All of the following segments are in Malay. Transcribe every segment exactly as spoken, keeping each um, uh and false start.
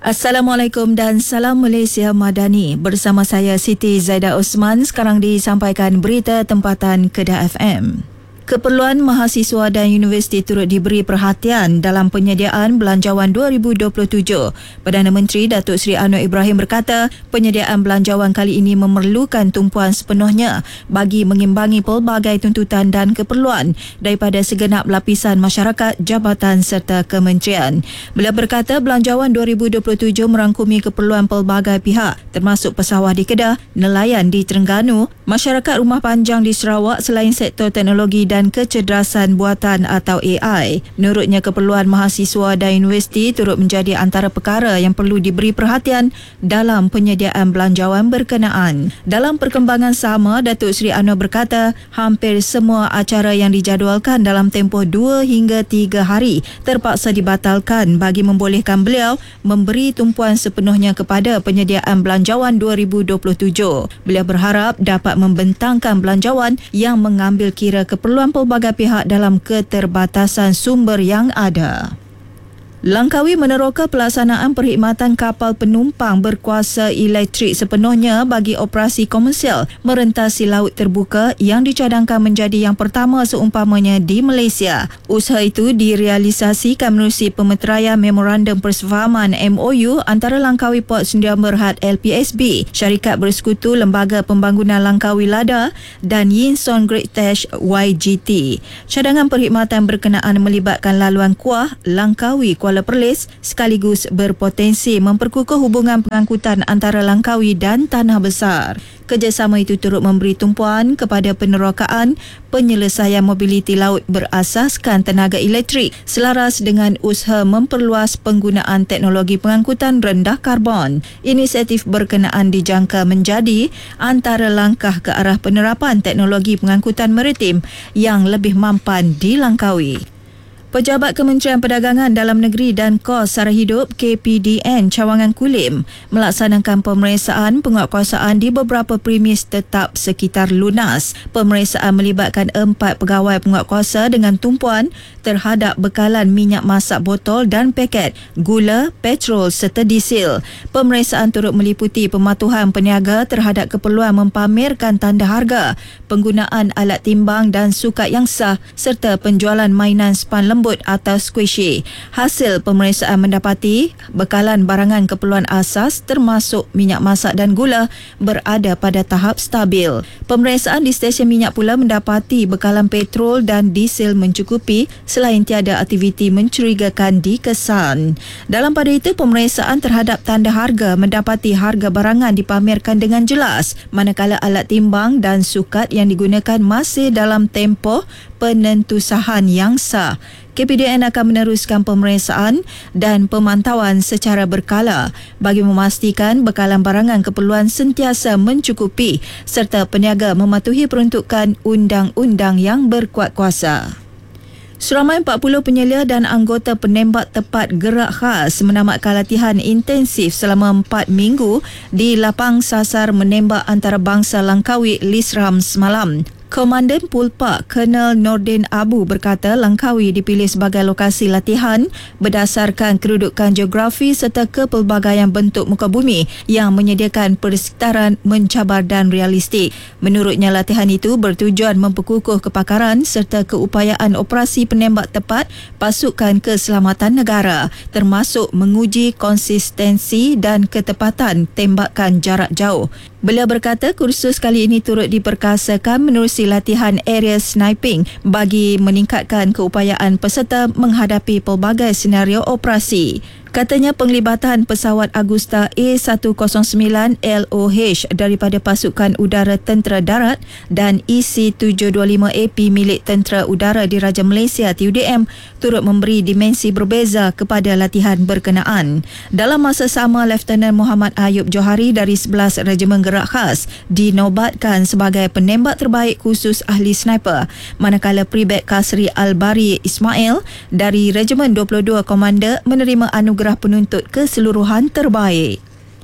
Assalamualaikum dan salam Malaysia Madani. Bersama saya Siti Zaidah Osman. Sekarang disampaikan berita tempatan Kedah F M. Keperluan mahasiswa dan universiti turut diberi perhatian dalam penyediaan Belanjawan dua ribu dua puluh tujuh. Perdana Menteri Datuk Seri Anwar Ibrahim berkata, penyediaan belanjawan kali ini memerlukan tumpuan sepenuhnya bagi mengimbangi pelbagai tuntutan dan keperluan daripada segenap lapisan masyarakat, jabatan serta kementerian. Beliau berkata, Belanjawan dua ribu dua puluh tujuh merangkumi keperluan pelbagai pihak termasuk pesawah di Kedah, nelayan di Terengganu, masyarakat rumah panjang di Sarawak selain sektor teknologi dan kecerdasan buatan atau A I. Menurutnya, keperluan mahasiswa dan universiti turut menjadi antara perkara yang perlu diberi perhatian dalam penyediaan belanjawan berkenaan. Dalam perkembangan sama, Datuk Seri Anwar berkata, hampir semua acara yang dijadualkan dalam tempoh dua hingga tiga hari terpaksa dibatalkan bagi membolehkan beliau memberi tumpuan sepenuhnya kepada penyediaan belanjawan dua ribu dua puluh tujuh. Beliau berharap dapat membentangkan belanjawan yang mengambil kira keperluan pelbagai pihak dalam keterbatasan sumber yang ada. Langkawi meneroka pelaksanaan perkhidmatan kapal penumpang berkuasa elektrik sepenuhnya bagi operasi komersial merentasi laut terbuka yang dicadangkan menjadi yang pertama seumpamanya di Malaysia. Usaha itu direalisasikan menerusi pemeteraian Memorandum Persefahaman M O U antara Langkawi Port Sdn Bhd L P S B, Syarikat Bersekutu Lembaga Pembangunan Langkawi Lada dan Yinson Great Tash Y G T. Cadangan perkhidmatan berkenaan melibatkan laluan Kuah, Langkawi, Kuala Perlis sekaligus berpotensi memperkukuh hubungan pengangkutan antara Langkawi dan Tanah Besar. Kerjasama itu turut memberi tumpuan kepada penerokaan penyelesaian mobiliti laut berasaskan tenaga elektrik selaras dengan usaha memperluas penggunaan teknologi pengangkutan rendah karbon. Inisiatif berkenaan dijangka menjadi antara langkah ke arah penerapan teknologi pengangkutan maritim yang lebih mampan di Langkawi. Pejabat Kementerian Perdagangan Dalam Negeri dan Kos Sara Hidup K P D N Cawangan Kulim melaksanakan pemeriksaan penguatkuasaan di beberapa premis tetap sekitar lunas. Pemeriksaan melibatkan empat pegawai penguatkuasa dengan tumpuan terhadap bekalan minyak masak botol dan paket, gula, petrol serta diesel. Pemeriksaan turut meliputi pematuhan peniaga terhadap keperluan mempamerkan tanda harga, penggunaan alat timbang dan sukat yang sah serta penjualan mainan span lembut atau squishy. Hasil pemeriksaan mendapati bekalan barangan keperluan asas termasuk minyak masak dan gula berada pada tahap stabil. Pemeriksaan di stesen minyak pula mendapati bekalan petrol dan diesel mencukupi selain tiada aktiviti mencurigakan dikesan. Dalam pada itu, pemeriksaan terhadap tanda harga mendapati harga barangan dipamerkan dengan jelas, manakala alat timbang dan sukat yang digunakan masih dalam tempoh penentusahan yang sah. K P D N akan meneruskan pemeriksaan dan pemantauan secara berkala bagi memastikan bekalan barangan keperluan sentiasa mencukupi serta peniaga mematuhi peruntukan undang-undang yang berkuat kuasa. Seramai empat puluh penyelia dan anggota penembak tepat gerak khas menamatkan latihan intensif selama empat minggu di lapang sasar menembak antarabangsa Langkawi Lisram semalam. Komandan Pulpak Colonel Nordin Abu berkata Langkawi dipilih sebagai lokasi latihan berdasarkan kedudukan geografi serta kepelbagaian bentuk muka bumi yang menyediakan persekitaran mencabar dan realistik. Menurutnya, latihan itu bertujuan memperkukuh kepakaran serta keupayaan operasi penembak tepat pasukan keselamatan negara, termasuk menguji konsistensi dan ketepatan tembakan jarak jauh. Beliau berkata kursus kali ini turut diperkasakan menerusi latihan area sniping bagi meningkatkan keupayaan peserta menghadapi pelbagai senario operasi. Katanya penglibatan pesawat Agusta A seratus sembilan L O H daripada pasukan udara tentera darat dan E C tujuh dua lima A P milik tentera udara Diraja Malaysia T U D M turut memberi dimensi berbeza kepada latihan berkenaan. Dalam masa sama, Lieutenant Muhammad Ayub Johari dari sebelas Regimen Gerak Khas dinobatkan sebagai penembak terbaik khusus ahli sniper, manakala Pribet Kasri Al-Bari Ismail dari Regimen dua puluh dua Komander menerima anugerah penuntut keseluruhan terbaik.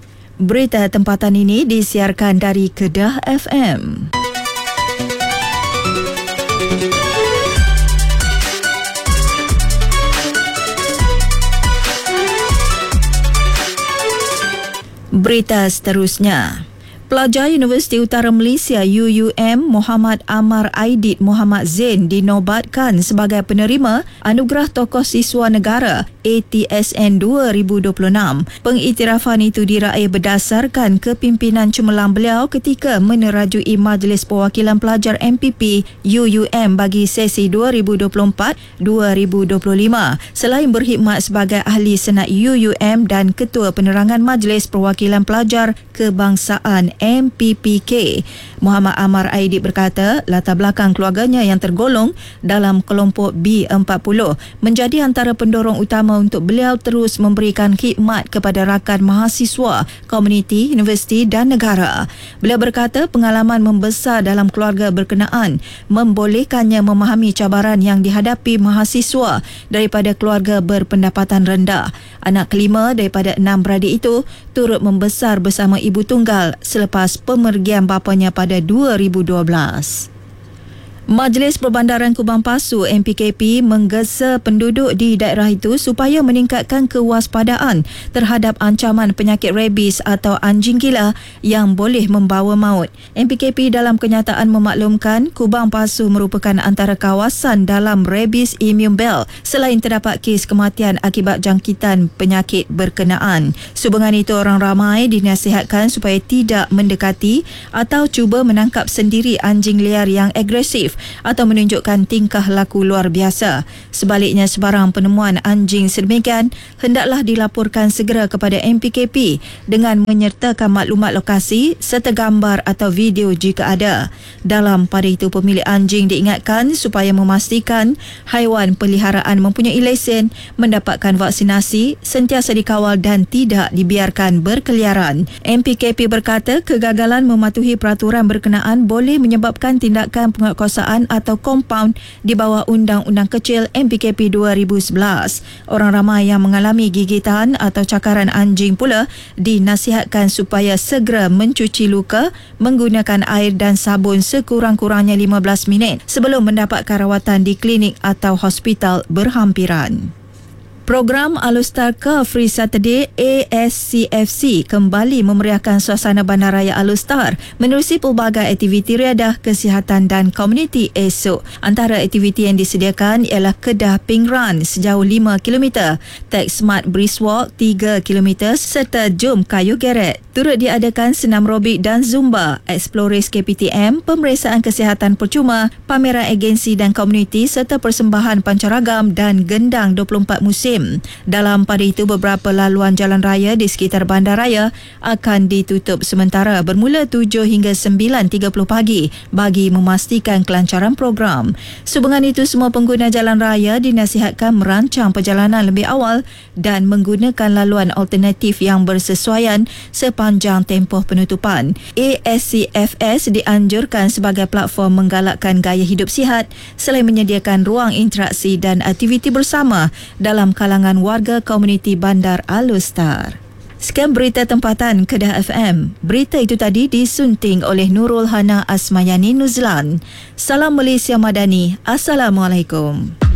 Berita tempatan ini disiarkan dari Kedah F M. Berita seterusnya. Pelajar Universiti Utara Malaysia U U M Muhammad Amar Aidit Muhammad Zain dinobatkan sebagai penerima Anugerah Tokoh Siswa Negara A T S N dua ribu dua puluh enam. Pengiktirafan itu diraih berdasarkan kepimpinan cemerlang beliau ketika menerajui Majlis Perwakilan Pelajar M P P U U M bagi sesi dua ribu dua puluh empat dua ribu dua puluh lima. Selain berkhidmat sebagai ahli senat U U M dan Ketua Penerangan Majlis Perwakilan Pelajar Kebangsaan M P P K, Muhammad Amar Aidit berkata latar belakang keluarganya yang tergolong dalam kelompok B empat puluh menjadi antara pendorong utama untuk beliau terus memberikan khidmat kepada rakan mahasiswa, komuniti, universiti dan negara. Beliau berkata pengalaman membesar dalam keluarga berkenaan membolehkannya memahami cabaran yang dihadapi mahasiswa daripada keluarga berpendapatan rendah. Anak kelima daripada enam beradik itu turut membesar bersama ibu tunggal selepas pemergian bapanya pada dua ribu dua belas. Majlis Perbandaran Kubang Pasu M P K P menggesa penduduk di daerah itu supaya meningkatkan kewaspadaan terhadap ancaman penyakit rabies atau anjing gila yang boleh membawa maut. M P K P dalam kenyataan memaklumkan Kubang Pasu merupakan antara kawasan dalam rabies immune belt selain terdapat kes kematian akibat jangkitan penyakit berkenaan. Sehubungan itu, orang ramai dinasihatkan supaya tidak mendekati atau cuba menangkap sendiri anjing liar yang agresif atau menunjukkan tingkah laku luar biasa. Sebaliknya, sebarang penemuan anjing sedemikian hendaklah dilaporkan segera kepada M P K P dengan menyertakan maklumat lokasi serta gambar atau video jika ada. Dalam pada itu, pemilik anjing diingatkan supaya memastikan haiwan peliharaan mempunyai lesen, mendapatkan vaksinasi, sentiasa dikawal dan tidak dibiarkan berkeliaran. M P K P berkata kegagalan mematuhi peraturan berkenaan boleh menyebabkan tindakan penguatkuasaan atau kompaun di bawah Undang-Undang Kecil M P K P dua ribu sebelas. Orang ramai yang mengalami gigitan atau cakaran anjing pula dinasihatkan supaya segera mencuci luka menggunakan air dan sabun sekurang-kurangnya lima belas minit sebelum mendapatkan rawatan di klinik atau hospital berhampiran. Program Alustar Car Free Saturday A S C F C kembali memeriahkan suasana Bandaraya Alustar menerusi pelbagai aktiviti riadah, kesihatan dan komuniti esok. Antara aktiviti yang disediakan ialah Kedah Pink Run sejauh lima kilometer, Tech Smart Brisk Walk tiga kilometer serta Jom Kayu Geret. Turut diadakan senam robik dan zumba, Explorers K P T M, pemeriksaan kesihatan percuma, pameran agensi dan komuniti serta persembahan pancaragam dan gendang dua puluh empat musim. Dalam pada itu, beberapa laluan jalan raya di sekitar bandaraya akan ditutup sementara bermula tujuh hingga sembilan tiga puluh pagi bagi memastikan kelancaran program. Sehubungan itu, semua pengguna jalan raya dinasihatkan merancang perjalanan lebih awal dan menggunakan laluan alternatif yang bersesuaian sepanjang tempoh penutupan. A S C F S dianjurkan sebagai platform menggalakkan gaya hidup sihat selain menyediakan ruang interaksi dan aktiviti bersama dalam kalangan warga komuniti Bandar Alustar. Sekian berita tempatan Kedah F M. Berita itu tadi disunting oleh Nurul Hana Asmayani Nuzlan. Salam Malaysia Madani. Assalamualaikum.